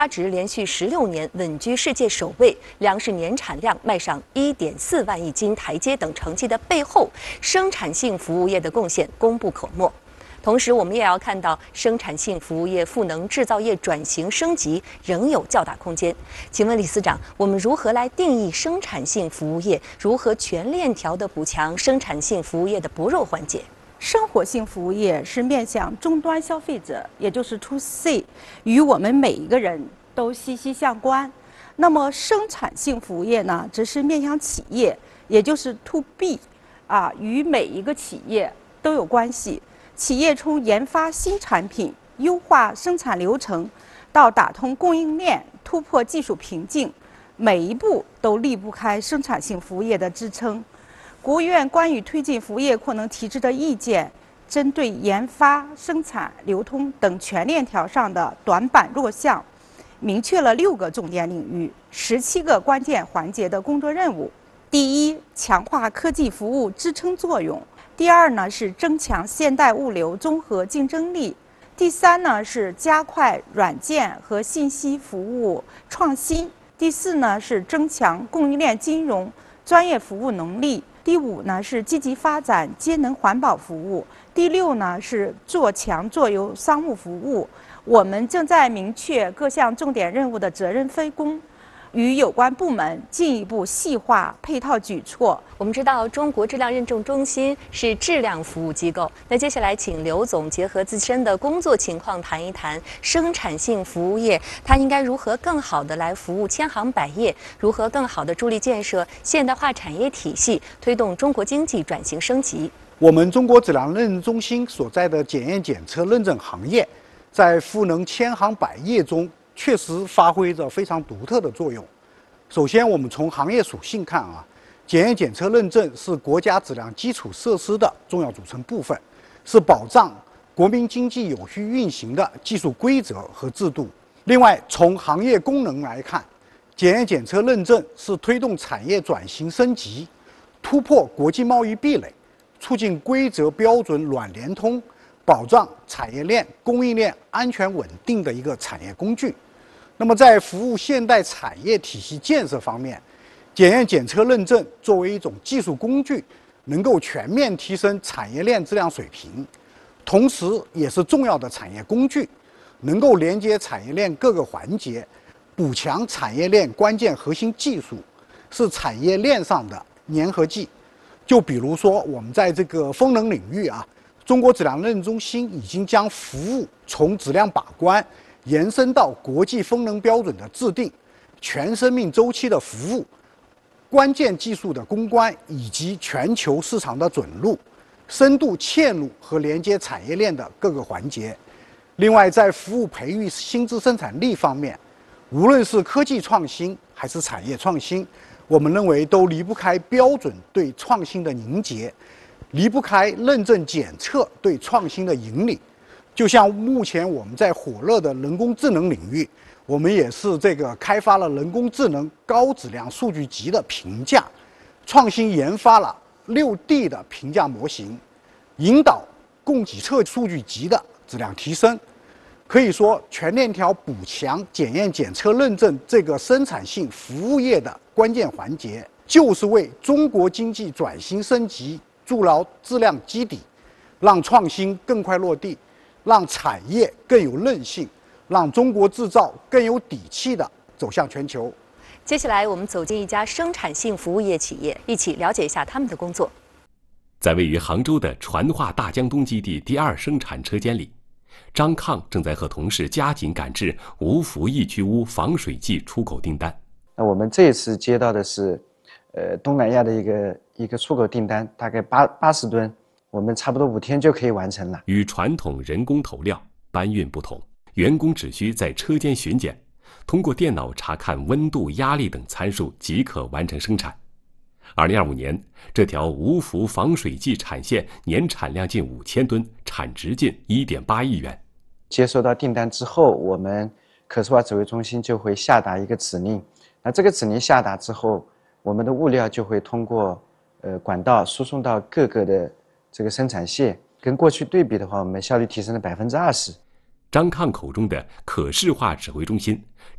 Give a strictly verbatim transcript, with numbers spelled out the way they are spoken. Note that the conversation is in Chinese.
值连续十六年稳居世界首位，粮食年产量迈上一点四万亿斤台阶等成绩的背后，生产性服务业的贡献功不可没。同时，我们也要看到生产性服务业赋能制造业转型升级仍有较大空间。请问李司长，我们如何来定义生产性服务业？如何全链条的补强生产性服务业的薄弱环节？ 生活性服务业是面向终端消费者，也就是 to C， 与我们每一个人都息息相关。那么生产性服务业呢，则是面向企业，也就是 to B， 啊，与每一个企业都有关系。企业从研发新产品、优化生产流程，到打通供应链、突破技术瓶颈，每一步都离不开生产性服务业的支撑。国务院关于推进服务业扩能提出的意见，针对研发、生产、流通等全链条上的短板弱项，明确了六个重点领域、十七个关键环节的工作任务。第一，强化科技服务支撑作用；第二呢是增强现代物流综合竞争力；第三呢是加快软件和信息服务创新；第四呢是增强供应链金融专业服务能力。第五呢是积极发展节能环保服务，第六呢是做强做优商务服务。我们正在明确各项重点任务的责任分工，与有关部门进一步细化配套举措。 我们知道，中国质量认证中心是质量服务机构。那接下来，请刘总结合自身的工作情况，谈一谈生产性服务业，它应该如何更好地来服务千行百业，如何更好地助力建设现代化产业体系，推动中国经济转型升级。 我们中国质量认证中心所在的检验检测认证行业，在赋能千行百业中，确实发挥着非常独特的作用。首先，我们从行业属性看啊，检验检测认证是国家质量基础设施的重要组成部分，是保障国民经济有序运行的技术规则和制度。另外，从行业功能来看，检验检测认证是推动产业转型升级、突破国际贸易壁垒、促进规则标准软联通、保障产业链、供应链安全稳定的一个产业工具。那么，在服务现代产业体系建设方面，检验检测认证作为一种技术工具，能够全面提升产业链质量水平，同时也是重要的产业工具，能够连接产业链各个环节，补强产业链关键核心技术，是产业链上的粘合剂。就比如说，我们在这个风能领域啊，中国质量认证中心已经将服务从质量把关延伸到国际风能标准的制定、全生命周期的服务、关键技术的攻关以及全球市场的准入，深度嵌入和连接产业链的各个环节。另外，在服务培育新质生产力方面，无论是科技创新还是产业创新，我们认为都离不开标准对创新的凝结，离不开认证检测对创新的引领。就像目前我们在火热的人工智能领域，我们也是这个开发了人工智能高质量数据集的评价，创新研发了六 D 的评价模型，引导供给侧数据集的质量提升。可以说，全链条补强检验检测认证这个生产性服务业的关键环节，就是为中国经济转型升级筑牢质量基底，让创新更快落地，让产业更有韧性，让中国制造更有底气地走向全球。 接下来，我们走进一家生产性服务业企业，一起了解一下他们的工作。 在位于杭州的传化大江东基地第二生产车间里，张抗正在和同事加紧赶制无氟易居污防水剂出口订单。 那我们这一次接到的是，呃，东南亚的一个一个出口订单，大概八八十吨，我们差不多五天就可以完成了。 与传统人工投料搬运不同，员工只需在车间巡检，通过电脑查看温度、压力等参数即可完成生产。二零二五年，这条无氟防水剂产线年产量近五千吨，产值近一点八亿元。 接收到订单之后，我们可视化指挥中心就会下达一个指令。那这个指令下达之后，我们的物料就会通过呃管道输送到各个的这个生产线。跟过去对比的话，我们效率提升了百分之二十。 张抗口中的可视化指挥中心，